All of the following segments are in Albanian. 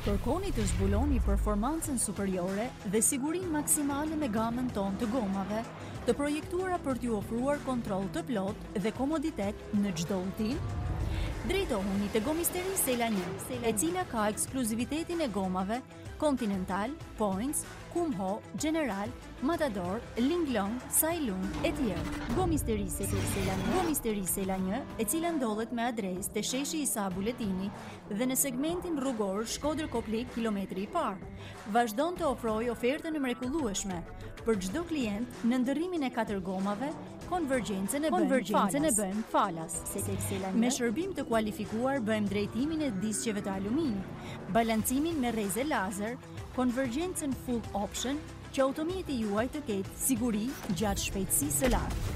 Kërkoni të zbuloni performancën superiore dhe sigurinë maksimale me gamën tonë të gomave, të projektuara për t'ju ofruar kontroll të plotë dhe komoditet në çdo udhtim. Drejtohuni te Gomisteri Sela 1, e cila ka ekskluzivitetin e gomave Continental, Points, Kumho, General, Matador, Linglong, Sailung e tjerë. Gomisteri Sela 1, e cila ndodhet me adresë te sheshi Isa Buletini dhe në segmentin rrugor Shkodër-Koplik kilometri i parë, vazhdon të ofrojë ofertën e mrekullueshme për çdo klient në ndërrimin e 4 gomave. Konvergjencën e bëjmë falas. Me shërbim të kualifikuar bëjmë drejtimin e disqeve të aluminit, balancimin me rreze lazer, konvergjencën full option, që automjeti juaj të ketë siguri gjatë shpejtësisë së lartë.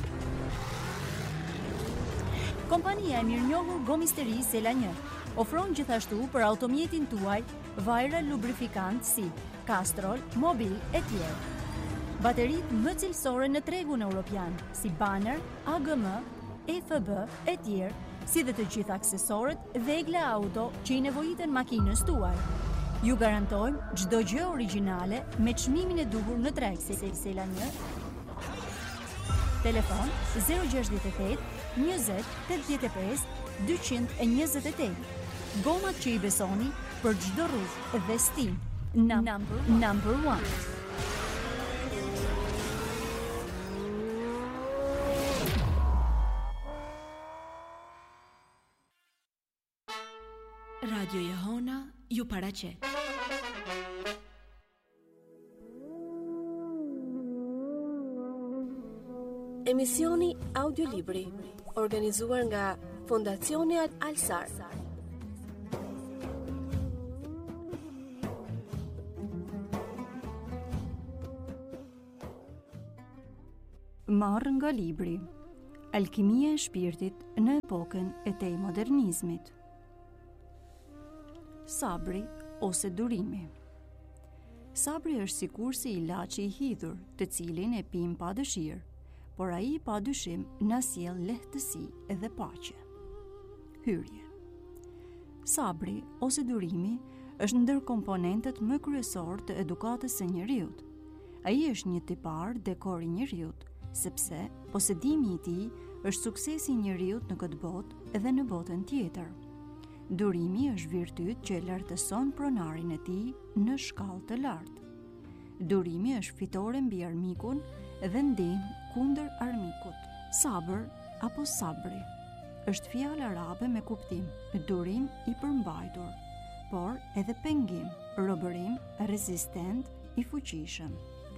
Kompania e mirënjohur Gomisteri Sela 1 ofron gjithashtu për automjetin tuaj vajra lubrifikant si Castrol, Mobil e tjerë. Baterit më cilësore në tregun europian, si Banner, AGM, EFB e tjerë, si dhe të gjithë aksesorët dhe egla auto që i nevojiten makinës tuaj. Ju garantojmë çdo gjë origjinale me çmimin e duhur në treg. Sela 1. Telefon 068 20 85 228. Gomat që i besoni për çdo rrugë dhe stim. Number 1. Radio Jehona ju paraqet. Emisioni audiolibri organizuar nga Fondacioni Al-Sar. Marrë nga libri Alkimia e shpirtit në epokën e tej modernizmit. Sabri ose durimi. Sabri është sikur si ilaçi i hidhur, të cilin e pim pa dëshirë, por ai pa dyshim na sjell lehtësi dhe paqe. Hyrje. Sabri ose durimi është ndër komponentët më kryesor të edukatës së njeriut. Ai është një tipar dekor i njeriut, sepse posedimi i tij është suksesi i njeriut në këtë botë dhe në botën tjetër. Durimi është virtyt që e lartëson pronarin e tij në shkallë të lartë. Durimi është fitore mbi armikun dhe ndihmë kundër armikut. Sabër apo sabri është fjalë arabe me kuptim durim i përmbajtur, por edhe pengim, robërim, rezistent, i fuqishëm.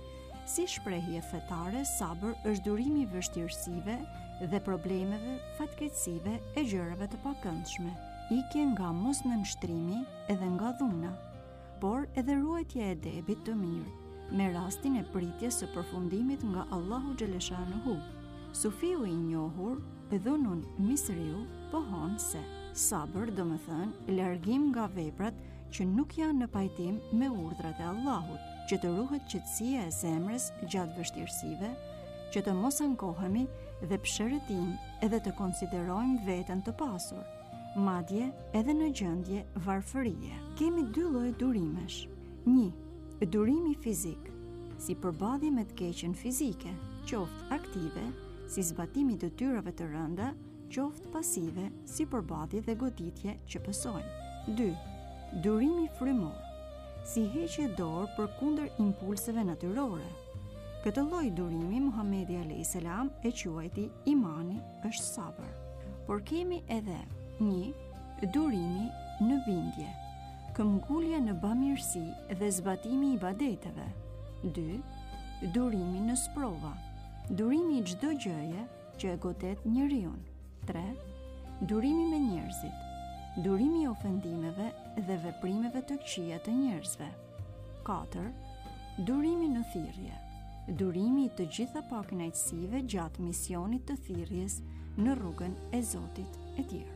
Si shprehje fetare, sabër është durimi i vështirësive dhe problemeve, fatkeqësive e gjërave të pakëndshme. Ikje nga mos nënshtrimi edhe nga dhuna, por edhe ruajtja e debit të mirë, me rastin e pritjes së përfundimit nga Allahu Xheleshanuhu. Sufiu i njohur, Dhunun Misriu, pohon se sabër do të thënë largim nga veprat që nuk janë në pajtim me urdhrat e Allahut, që të ruhet qetësia e zemrës gjatë vështirësive, që të mos ankohemi dhe pshërëtim edhe të konsiderojmë veten të pasur, madje edhe në gjendje varfërie. Kemi 2 lloje durimesh. 1. Durimi fizik, si përballje me të keqen fizike, qoftë aktive, si zbatimi i detyrave të rënda, qoftë pasive, si përballje dhe goditje që pësojnë. 2. Durimi frymor, si heqje dorë përkundër impulseve natyrore. Këtë lloj durimi Muhamedi a.s. e quajti imani është sabër. Por kemi edhe 1. Durimi në bindje, këmbgulja në bamirësi dhe zbatimi i ibadeteve. 2. Durimi në sprova, durimi i çdo gjëje që e godet njeriun. 3. Durimi me njerëzit, durimi i ofendimeve dhe veprimeve të këqija të njerëzve. 4. Durimi në thirrje, durimi i të gjitha pakënaqësive gjatë misionit të thirrjes në rrugën e Zotit e tjerë.